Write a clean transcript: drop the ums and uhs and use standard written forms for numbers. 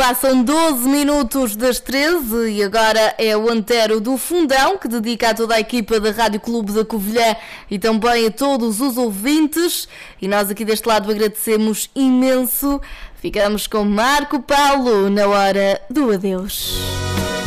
Passam 12 minutos das 13 e agora é o Antero do Fundão, que dedica a toda a equipa da Rádio Clube da Covilhã e também a todos os ouvintes. E nós aqui deste lado agradecemos imenso. Ficamos com Marco Paulo na hora do adeus.